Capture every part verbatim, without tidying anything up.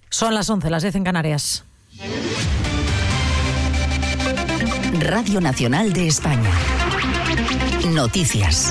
Son las once, las diez en Canarias. Radio Nacional de España. Noticias.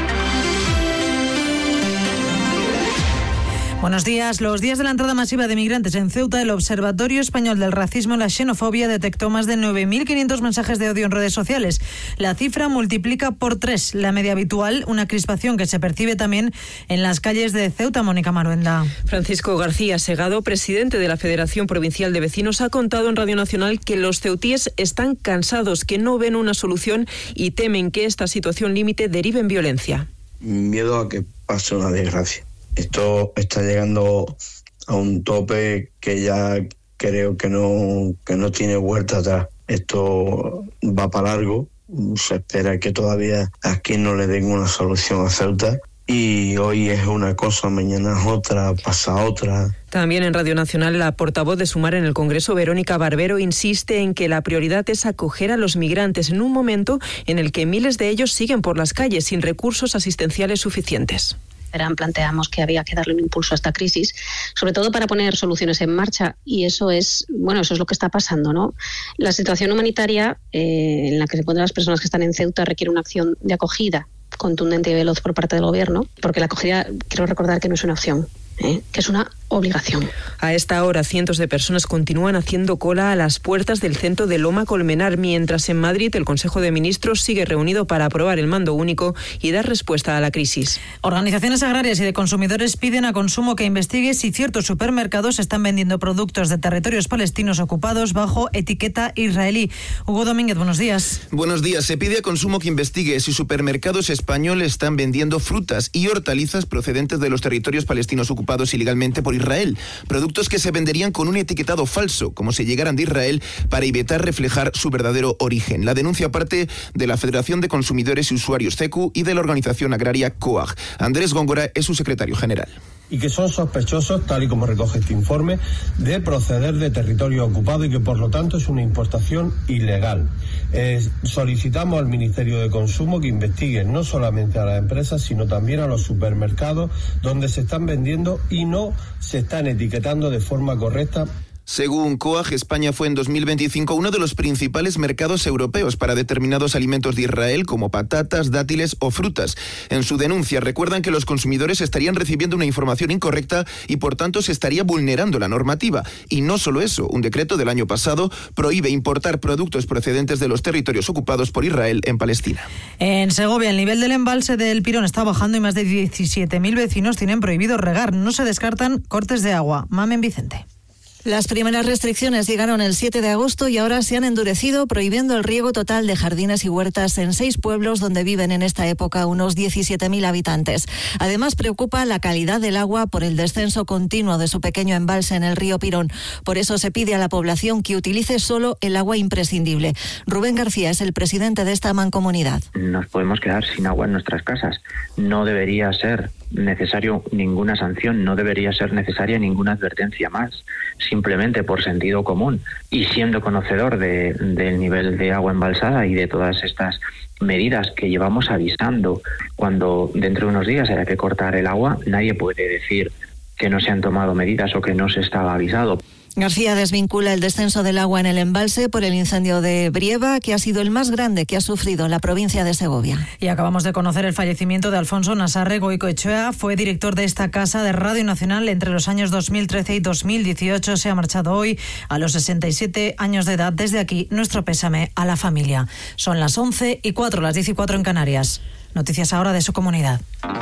Buenos días. Los días de la entrada masiva de migrantes en Ceuta, el Observatorio Español del Racismo y la Xenofobia detectó más de nueve mil quinientos mensajes de odio en redes sociales. La cifra multiplica por tres la media habitual, una crispación que se percibe también en las calles de Ceuta. Mónica Maruenda. Francisco García Segado, presidente de la Federación Provincial de Vecinos, ha contado en Radio Nacional que los ceutíes están cansados, que no ven una solución y temen que esta situación límite derive en violencia. Miedo a que pase una desgracia. Esto está llegando a un tope que ya creo que no, que no tiene vuelta atrás. Esto va para largo. Se espera que todavía aquí no le den una solución a Ceuta. Y hoy es una cosa, mañana es otra, pasa otra. También en Radio Nacional, la portavoz de Sumar en el Congreso, Verónica Barbero, insiste en que la prioridad es acoger a los migrantes en un momento en el que miles de ellos siguen por las calles sin recursos asistenciales suficientes. Planteamos que había que darle un impulso a esta crisis, sobre todo para poner soluciones en marcha, y eso es, bueno, eso es lo que está pasando, ¿no? La situación humanitaria eh, en la que se encuentran las personas que están en Ceuta requiere una acción de acogida contundente y veloz por parte del Gobierno, porque la acogida, quiero recordar que no es una opción, ¿eh? que es una obligación. A esta hora, cientos de personas continúan haciendo cola a las puertas del centro de Loma Colmenar, mientras en Madrid el Consejo de Ministros sigue reunido para aprobar el mando único y dar respuesta a la crisis. Organizaciones agrarias y de consumidores piden a Consumo que investigue si ciertos supermercados están vendiendo productos de territorios palestinos ocupados bajo etiqueta israelí. Hugo Domínguez, buenos días. Buenos días. Se pide a Consumo que investigue si supermercados españoles están vendiendo frutas y hortalizas procedentes de los territorios palestinos ocupados ilegalmente por Israel, productos que se venderían con un etiquetado falso, como si llegaran de Israel, para evitar reflejar su verdadero origen. La denuncia parte de la Federación de Consumidores y Usuarios C E C U y de la organización agraria COAG. Andrés Góngora es su secretario general. Y que son sospechosos, tal y como recoge este informe, de proceder de territorio ocupado y que por lo tanto es una importación ilegal. Eh, solicitamos al Ministerio de Consumo que investigue no solamente a las empresas, sino también a los supermercados donde se están vendiendo y no se están etiquetando de forma correcta. Según COAG, España fue en dos mil veinticinco uno de los principales mercados europeos para determinados alimentos de Israel, como patatas, dátiles o frutas. En su denuncia recuerdan que los consumidores estarían recibiendo una información incorrecta y por tanto se estaría vulnerando la normativa. Y no solo eso, un decreto del año pasado prohíbe importar productos procedentes de los territorios ocupados por Israel en Palestina. En Segovia, el nivel del embalse del Pirón está bajando y más de diecisiete mil vecinos tienen prohibido regar. No se descartan cortes de agua. Mamen Vicente. Las primeras restricciones llegaron el siete de agosto y ahora se han endurecido, prohibiendo el riego total de jardines y huertas en seis pueblos donde viven en esta época unos diecisiete mil habitantes. Además, preocupa la calidad del agua por el descenso continuo de su pequeño embalse en el río Pirón. Por eso se pide a la población que utilice solo el agua imprescindible. Rubén García es el presidente de esta mancomunidad. Nos podemos quedar sin agua en nuestras casas. No debería ser necesario ninguna sanción, no debería ser necesaria ninguna advertencia más, simplemente por sentido común y siendo conocedor de, del nivel de agua embalsada y de todas estas medidas que llevamos avisando. Cuando dentro de unos días haya que cortar el agua, nadie puede decir que no se han tomado medidas o que no se estaba avisado. García desvincula el descenso del agua en el embalse por el incendio de Brieva, que ha sido el más grande que ha sufrido la provincia de Segovia. Y acabamos de conocer el fallecimiento de Alfonso Nasarre Goicoechea. Fue director de esta casa de Radio Nacional entre los años dos mil trece y dos mil dieciocho. Se ha marchado hoy a los sesenta y siete años de edad. Desde aquí, nuestro pésame a la familia. Son las once y cuatro, las diez y cuatro en Canarias. Noticias ahora de su comunidad.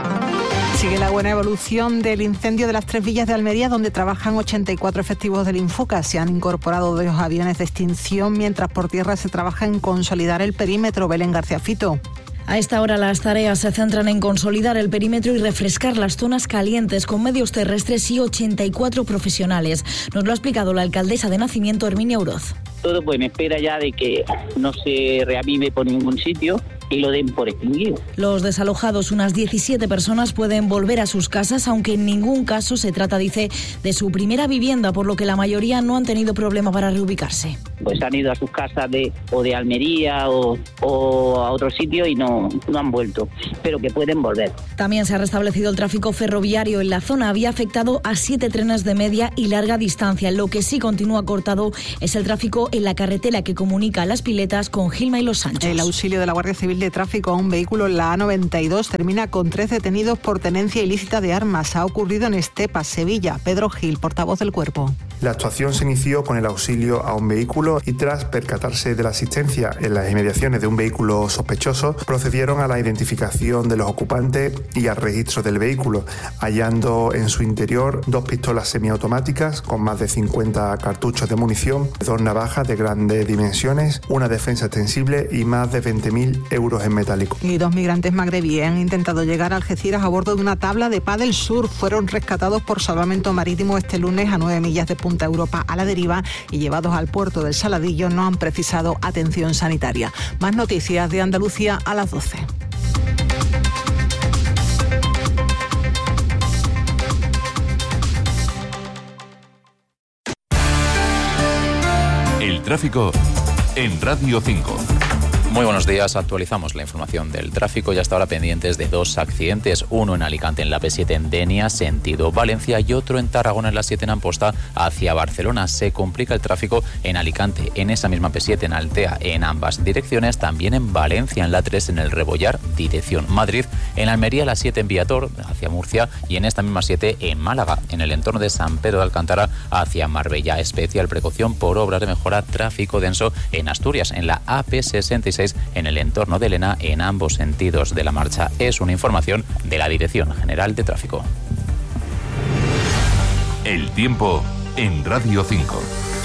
Sigue la buena evolución del incendio de las Tres Villas de Almería, donde trabajan ochenta y cuatro efectivos del Infoca. Se han incorporado dos aviones de extinción, mientras por tierra se trabaja en consolidar el perímetro. Belén García Fito. A esta hora las tareas se centran en consolidar el perímetro y refrescar las zonas calientes con medios terrestres y ochenta y cuatro profesionales. Nos lo ha explicado la alcaldesa de Nacimiento, Herminia Uroz. Todo pues en espera ya de que no se reavive por ningún sitio y lo den por extinguido. Los desalojados, unas diecisiete personas, pueden volver a sus casas, aunque en ningún caso se trata, dice, de su primera vivienda, por lo que la mayoría no han tenido problema para reubicarse. pues han ido a sus casas de o de Almería o, o a otro sitio y no, no han vuelto, pero que pueden volver. También se ha restablecido el tráfico ferroviario en la zona. Había afectado a siete trenes de media y larga distancia. Lo que sí continúa cortado es el tráfico en la carretera que comunica Las Piletas con Gilma y Los Sanchos. El auxilio de la Guardia Civil de Tráfico a un vehículo en la A noventa y dos termina con tres detenidos por tenencia ilícita de armas. Ha ocurrido en Estepa, Sevilla. Pedro Gil, portavoz del Cuerpo. La actuación se inició con el auxilio a un vehículo y tras percatarse de la existencia en las inmediaciones de un vehículo sospechoso, procedieron a la identificación de los ocupantes y al registro del vehículo, hallando en su interior dos pistolas semiautomáticas con más de cincuenta cartuchos de munición, dos navajas de grandes dimensiones, una defensa extensible y más de veinte mil euros en metálico. Y dos migrantes magrebíes han intentado llegar a Algeciras a bordo de una tabla de pádel surf. Fueron rescatados por Salvamento Marítimo este lunes a nueve millas de Punta Europa a la deriva y llevados al puerto del Saladillo. No han precisado atención sanitaria. Más noticias de Andalucía a las doce. El tráfico en Radio cinco. Muy buenos días, actualizamos la información del tráfico y hasta ahora pendientes de dos accidentes, uno en Alicante en la P siete en Denia, sentido Valencia, y otro en Tarragona en la siete en Amposta hacia Barcelona. Se complica el tráfico en Alicante, en esa misma P siete en Altea, en ambas direcciones, también en Valencia en la tres en el Rebollar, dirección Madrid, en Almería la siete en Viator hacia Murcia y en esta misma siete en Málaga, en el entorno de San Pedro de Alcántara hacia Marbella. Especial precaución por obras de mejora tráfico denso en Asturias, en la A P sesenta y seis en el entorno de Lena en ambos sentidos de la marcha. Es una información de la Dirección General de Tráfico. El tiempo en Radio cinco.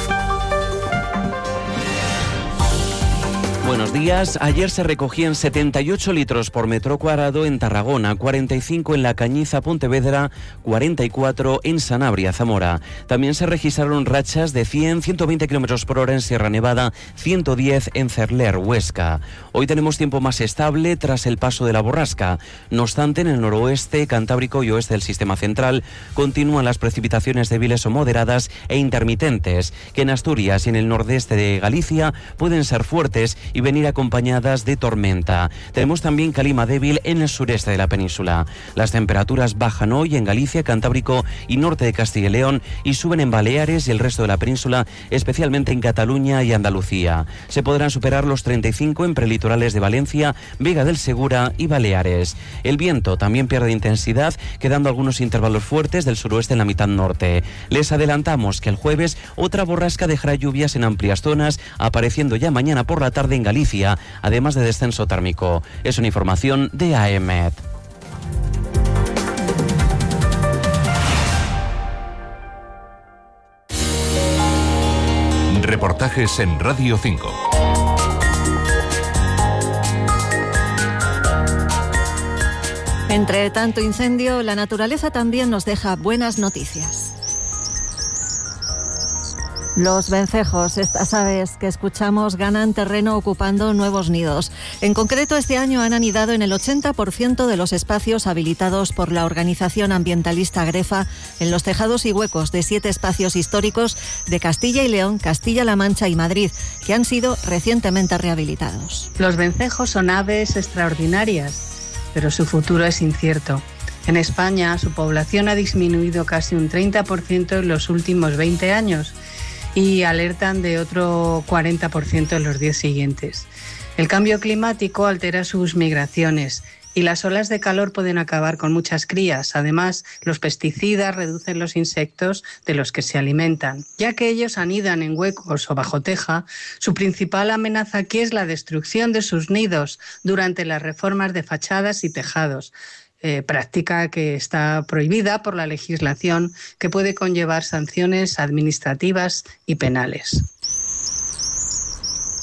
Buenos días. Ayer se recogían setenta y ocho litros por metro cuadrado en Tarragona, cuarenta y cinco en La Cañiza, Pontevedra, cuarenta y cuatro en Sanabria, Zamora. También se registraron rachas de cien, ciento veinte kilómetros por hora en Sierra Nevada, ciento diez en Cerler, Huesca. Hoy tenemos tiempo más estable tras el paso de la borrasca. No obstante, en el noroeste, Cantábrico y oeste del sistema central continúan las precipitaciones débiles o moderadas e intermitentes, que en Asturias y en el nordeste de Galicia pueden ser fuertes y venir acompañadas de tormenta. Tenemos también calima débil en el sureste de la península. Las temperaturas bajan hoy en Galicia, Cantábrico y norte de Castilla y León y suben en Baleares y el resto de la península, especialmente en Cataluña y Andalucía. Se podrán superar los treinta y cinco en prelitorales de Valencia, Vega del Segura y Baleares. El viento también pierde intensidad, quedando algunos intervalos fuertes del suroeste en la mitad norte. Les adelantamos que el jueves otra borrasca dejará lluvias en amplias zonas, apareciendo ya mañana por la tarde en Galicia, además de descenso térmico. Es una información de A E M E T. Reportajes en Radio cinco. Entre tanto incendio, la naturaleza también nos deja buenas noticias. Los vencejos, estas aves que escuchamos, ganan terreno ocupando nuevos nidos. En concreto, este año han anidado en el ochenta por ciento de los espacios habilitados por la organización ambientalista Grefa en los tejados y huecos de siete espacios históricos de Castilla y León, Castilla-La Mancha y Madrid, que han sido recientemente rehabilitados. Los vencejos son aves extraordinarias, pero su futuro es incierto. En España, su población ha disminuido casi un treinta por ciento en los últimos veinte años. Y alertan de otro cuarenta por ciento en los diez siguientes. El cambio climático altera sus migraciones y las olas de calor pueden acabar con muchas crías. Además, los pesticidas reducen los insectos de los que se alimentan. Ya que ellos anidan en huecos o bajo teja, su principal amenaza aquí es la destrucción de sus nidos durante las reformas de fachadas y tejados. Eh, práctica que está prohibida por la legislación, que puede conllevar sanciones administrativas y penales.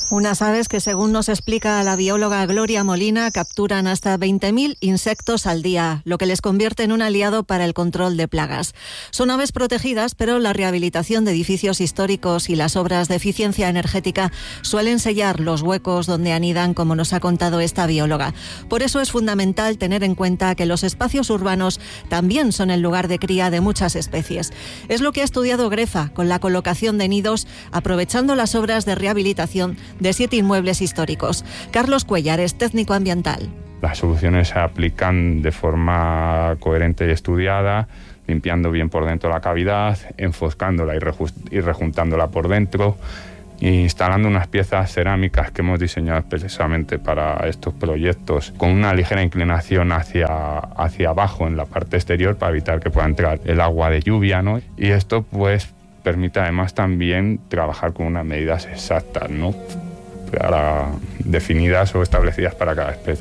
Unas aves que, según nos explica la bióloga Gloria Molina, capturan hasta veinte mil insectos al día, lo que les convierte en un aliado para el control de plagas. Son aves protegidas, pero la rehabilitación de edificios históricos y las obras de eficiencia energética suelen sellar los huecos donde anidan, como nos ha contado esta bióloga. Por eso es fundamental tener en cuenta que los espacios urbanos también son el lugar de cría de muchas especies. Es lo que ha estudiado Grefa con la colocación de nidos, aprovechando las obras de rehabilitación de siete inmuebles históricos. Carlos Cuellar es técnico ambiental. Las soluciones se aplican de forma coherente y estudiada, limpiando bien por dentro la cavidad, enfoscándola y, y rejuntándola por dentro, e instalando unas piezas cerámicas que hemos diseñado expresamente para estos proyectos, con una ligera inclinación hacia, hacia abajo en la parte exterior para evitar que pueda entrar el agua de lluvia, ¿no? Y esto pues permite además también trabajar con unas medidas exactas, ¿no? Para, definidas o establecidas para cada especie.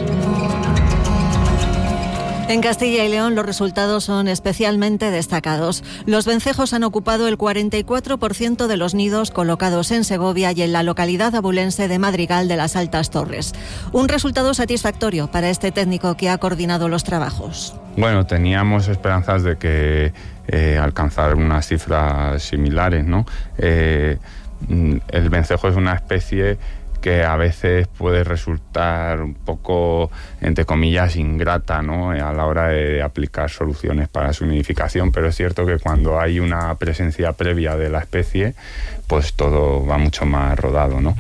En Castilla y León los resultados son especialmente destacados. Los vencejos han ocupado el cuarenta y cuatro por ciento de los nidos colocados en Segovia y en la localidad abulense de Madrigal de las Altas Torres. Un resultado satisfactorio para este técnico que ha coordinado los trabajos. Bueno, teníamos esperanzas de que eh, alcanzar unas cifras similares, ¿no? Eh, el vencejo es una especie que a veces puede resultar un poco, entre comillas, ingrata, ¿no?, a la hora de aplicar soluciones para su nidificación, pero es cierto que cuando hay una presencia previa de la especie, pues todo va mucho más rodado, ¿no?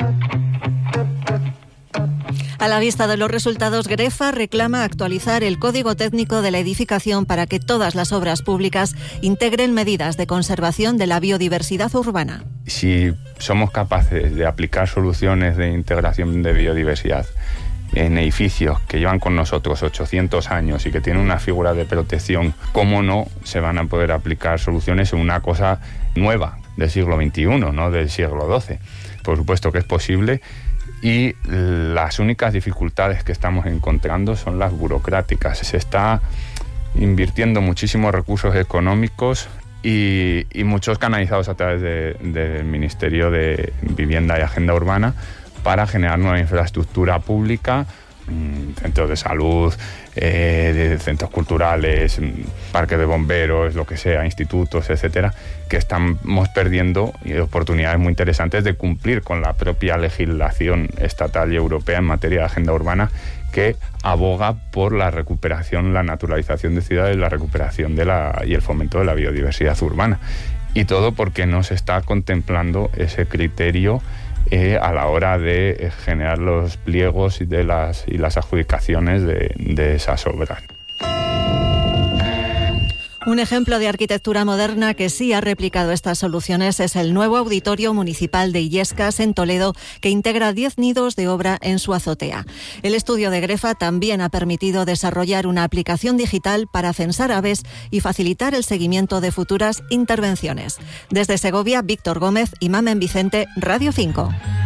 A la vista de los resultados, Grefa reclama actualizar el Código Técnico de la Edificación para que todas las obras públicas integren medidas de conservación de la biodiversidad urbana. Si somos capaces de aplicar soluciones de integración de biodiversidad en edificios que llevan con nosotros ochocientos años y que tienen una figura de protección, ¿cómo no se van a poder aplicar soluciones en una cosa nueva del siglo veintiuno, no del siglo doce? Por supuesto que es posible. Y las únicas dificultades que estamos encontrando son las burocráticas. Se está invirtiendo muchísimos recursos económicos y, y muchos canalizados a través de, del Ministerio de Vivienda y Agenda Urbana para generar nueva infraestructura pública, centros de salud, eh, de centros culturales, parques de bomberos, lo que sea, institutos, etcétera, que estamos perdiendo oportunidades muy interesantes de cumplir con la propia legislación estatal y europea en materia de agenda urbana, que aboga por la recuperación, la naturalización de ciudades, la recuperación de la, y el fomento de la biodiversidad urbana. Y todo porque no se está contemplando ese criterio Eh, a la hora de eh, generar los pliegos y, de las, y las adjudicaciones de, de esas obras. Un ejemplo de arquitectura moderna que sí ha replicado estas soluciones es el nuevo Auditorio Municipal de Illescas, en Toledo, que integra diez nidos de obra en su azotea. El estudio de Grefa también ha permitido desarrollar una aplicación digital para censar aves y facilitar el seguimiento de futuras intervenciones. Desde Segovia, Víctor Gómez y Mamen Vicente, Radio cinco.